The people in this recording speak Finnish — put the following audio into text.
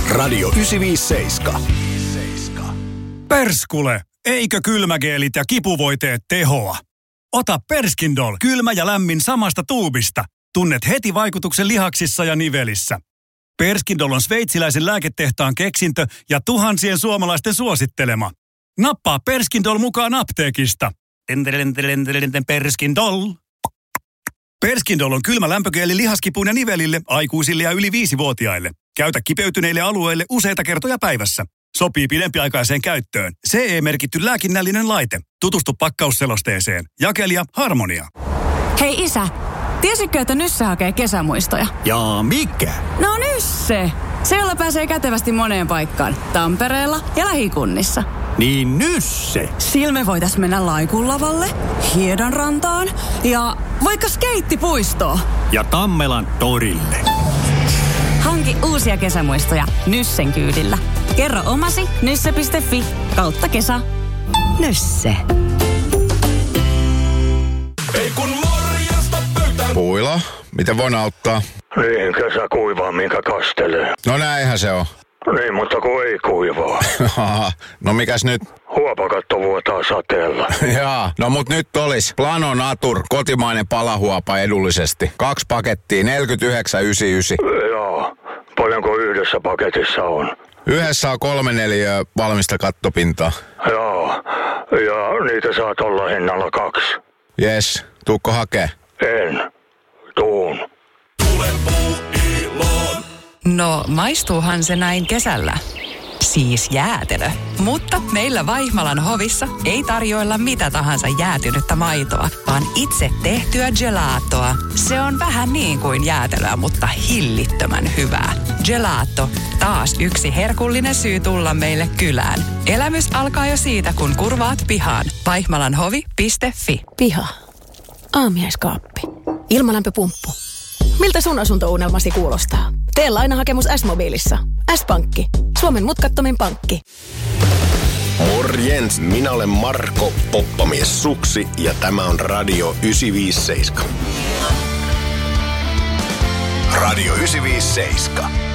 Radio 957. Perskule, eikö kylmägeelit ja kipuvoiteet tehoa? Ota Perskindol, kylmä ja lämmin samasta tuubista. Tunnet heti vaikutuksen lihaksissa ja nivelissä. Perskindol on sveitsiläisen lääketehtaan keksintö ja tuhansien suomalaisten suosittelema. Nappaa Perskindol mukaan apteekista. Perskindol. Perskindol on kylmä lämpögeeli lihaskipuun ja nivelille, aikuisille ja yli 5-vuotiaille. Käytä kipeytyneille alueille useita kertoja päivässä. Sopii pidempiaikaiseen käyttöön. CE-merkitty lääkinnällinen laite. Tutustu pakkausselosteeseen. Jakelija Harmonia. Hei isä, tiesitkö, että Nysse hakee kesämuistoja? Jaa, mikä? No Nysse! Se, jolla pääsee kätevästi moneen paikkaan. Tampereella ja lähikunnissa. Niin Nysse. Sillä me voitais mennä Laikunlavalle, Hiedonrantaan ja vaikka skeittipuistoon. Ja Tammelan torille. Hanki uusia kesämuistoja Nyssen kyydillä. Kerro omasi nysse.fi/kesä. Nysse. Ei kun morjesta pöytään. Puila, miten voin auttaa? Niin, kesä kuivaa, minkä kastelee. No näinhän se on. Niin, mutta kun ei kuivaa. No mikäs nyt? Huopakatto vuotaa sateella. Jaa, no mut nyt olis Plano Natur, kotimainen palahuopa edullisesti. 2 pakettia, 49,99. Joo, paljonko yhdessä paketissa on? Yhdessä on 3 neliöä valmista kattopintaa. Joo, ja niitä saat olla hinnalla 2. Jes, tuukko hakee? En, tuun. Tule puuiloon. No, maistuuhan se näin kesällä. Siis jäätelö. Mutta meillä Vaihmalan hovissa ei tarjoilla mitä tahansa jäätynyttä maitoa, vaan itse tehtyä gelaatoa. Se on vähän niin kuin jäätelöä, mutta hillittömän hyvää. Gelato, taas yksi herkullinen syy tulla meille kylään. Elämys alkaa jo siitä, kun kurvaat pihaan. Vaihmalanhovi.fi. Piha. Aamiaiskaappi. Ilmalämpöpumppu. Miltä sun asuntounelmasi kuulostaa? Tee lainahakemus S-mobiilissa. S-pankki. Suomen mutkattomin pankki. Morjens, minä olen Marko Poppamies Suksi ja tämä on Radio 957. Radio 957.